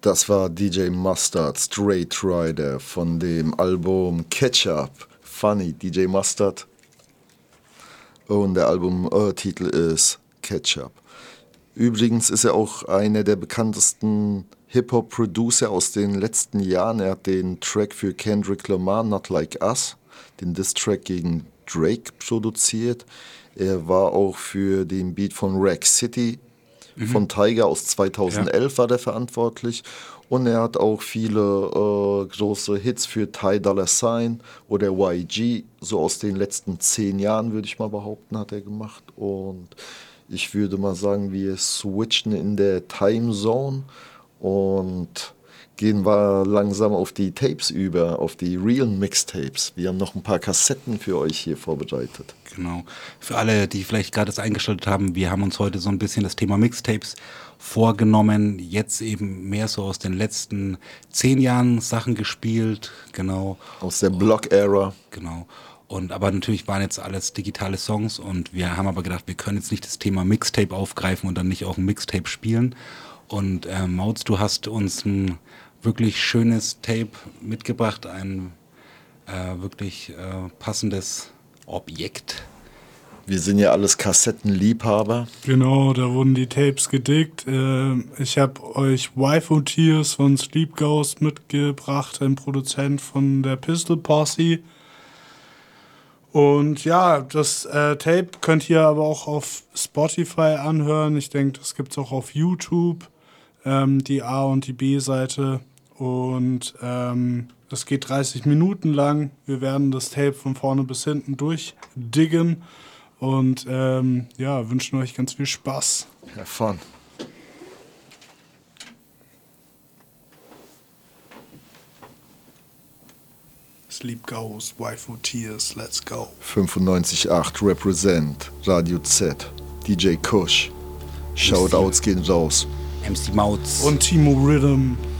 Das war DJ Mustard, Straight Rider von dem Album Ketchup. Funny, DJ Mustard. Und der Albumtitel ist Ketchup. Übrigens ist er auch einer der bekanntesten Hip-Hop-Producer aus den letzten Jahren. Er hat den Track für Kendrick Lamar, Not Like Us, den Diss-Track gegen Drake produziert. Er war auch für den Beat von Rack City von Tyga aus 2011 war der verantwortlich. Und er hat auch viele große Hits für Ty Dolla $ign oder YG, so aus den letzten 10 Jahren, würde ich mal behaupten, hat er gemacht. Und ich würde mal sagen, wir switchen in der Timezone und gehen wir langsam auf die Tapes über, auf die realen Mixtapes. Wir haben noch ein paar Kassetten für euch hier vorbereitet. Genau. Für alle, die vielleicht gerade das eingeschaltet haben, wir haben uns heute so ein bisschen das Thema Mixtapes vorgenommen. Jetzt eben mehr so aus den letzten 10 Jahren Sachen gespielt. Genau. Aus der Block-Ära. Genau. Aber natürlich waren jetzt alles digitale Songs und wir haben aber gedacht, wir können jetzt nicht das Thema Mixtape aufgreifen und dann nicht auch ein Mixtape spielen. Und Mautz, du hast uns ein wirklich schönes Tape mitgebracht, ein wirklich passendes Objekt. Wir sind ja alles Kassettenliebhaber. Genau, da wurden die Tapes gedickt. Ich habe euch Waifu Tears von Sleep Ghost mitgebracht, ein Produzent von der Pistol Posse. Und ja, das Tape könnt ihr aber auch auf Spotify anhören. Ich denke, das gibt es auch auf YouTube, die A- und die B-Seite. Und das geht 30 Minuten lang. Wir werden das Tape von vorne bis hinten durchdiggen. Und ja, wünschen euch ganz viel Spaß. Have fun. Sleep Ghost, Waifu Tears, let's go. 95.8 Represent, Radio Z, DJ Kush. Shoutouts gehen raus. MC Mautz. Und Timo Rhythm.